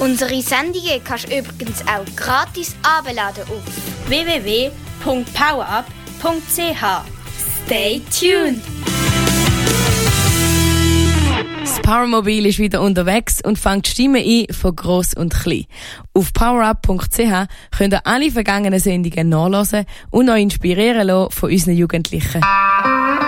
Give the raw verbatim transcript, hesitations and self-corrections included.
Unsere Sendungen kannst du übrigens auch gratis herunterladen auf w w w punkt powerup punkt c h. Stay tuned! Das Powermobil ist wieder unterwegs und fängt Stimmen ein von gross und klein. Auf powerup punkt c h könnt ihr alle vergangenen Sendungen nachhören und euch inspirieren lassen von unseren Jugendlichen.